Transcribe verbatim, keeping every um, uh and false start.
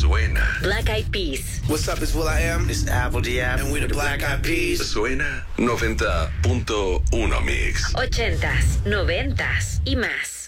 Suena. Black Eyed Peas. What's up, it's Will I Am. It's Apple Diab. And we're the Black Eyed Peas. Suena noventa punto uno Mix. Ochentas, noventas y más.